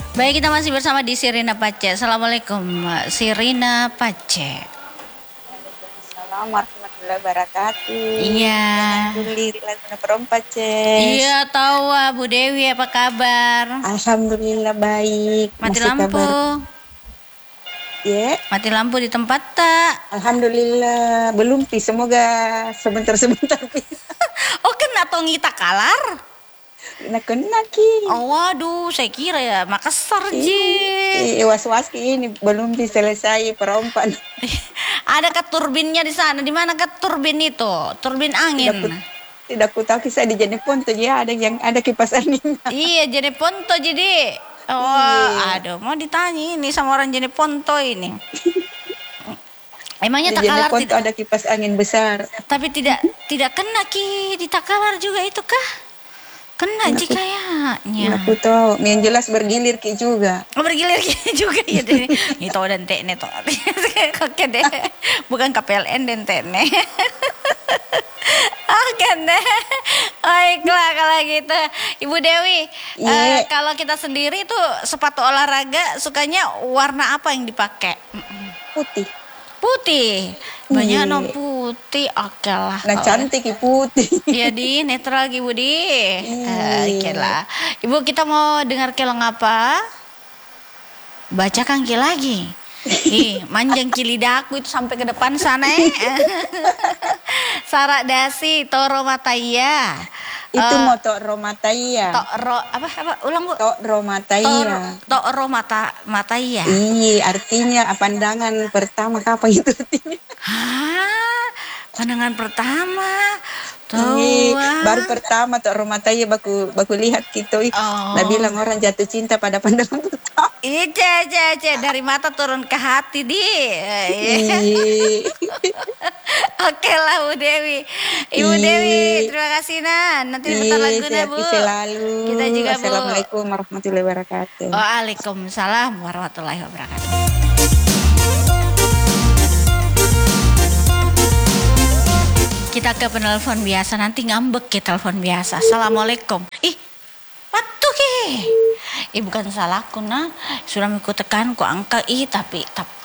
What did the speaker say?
Baik, kita masih bersama di Sirina Pace. Assalamualaikum, Sirina Pace. Assalamualaikum warahmatullahi wabarakatuh. Iya. Duliri lagu perompat, Iya, tahu Bu Dewi, apa kabar? Alhamdulillah baik. Mati Masih lampu. Kabar. Ya. Mati lampu di tempat tak? Alhamdulillah belum pi. Semoga sebentar pi. Oh, kena tongita kalar? Kena ki. Oh, waduh, saya kira ya Makassar ji. Was-was ki ini belum selesai perompat. Ada turbinnya di sana? Di mana turbin itu? Turbin angin. Tidak ku tahu kisah di Jeneponto ya, ada kipas angin. Iya, Jeneponto jadi. Oh, aduh, mau ditanya ini sama orang Jeneponto ini. Emangnya di Takalar Jeneponto ada kipas angin besar. Tapi tidak kena ki di Takalar juga itu kah? Kena sih kayaknya. Aku tahu, yang jelas bergilir ki juga. Oh, bergilir ki juga ya deh. Itu dan tekne toh. Oke deh. Bukan KPLN dan tekne. Oke deh. Baiklah kalau gitu. Ibu Dewi, kalau kita sendiri tuh sepatu olahraga sukanya warna apa yang dipakai? Putih. Banyak no putih. Oke lah. Nah, cantik putih. Iya di netral Ibu di. Oke lah. Ibu, kita mau dengar kelong apa? Bacakan ki lagi. Manjang ki lidahku itu sampai ke depan sana Sarak dasi Toro Mataya. Itu mau Toro Mataya. Apa ulang Bu? Toro Mataya. Toro Mataya. Iya, artinya pandangan pertama kapan itu artinya? Pandangan pertama. Baru pertama Toro Mataya baku lihat gitu. Nah, bilang orang jatuh cinta pada pandangan pertama. Dari mata turun ke hati di. Oke lah Bu Dewi. Ibu Dewi, terima kasih nanti bentar lagunya Bu. Selalu. Kita juga Bu. Assalamualaikum warahmatullahi wabarakatuh. Waalaikumsalam warahmatullahi wabarakatuh. Kita ke penelpon biasa, nanti ngambek ke telepon biasa. Assalamualaikum. Patuh ke? Bukan salahku nah. Sudah aku tekan ku angka tapi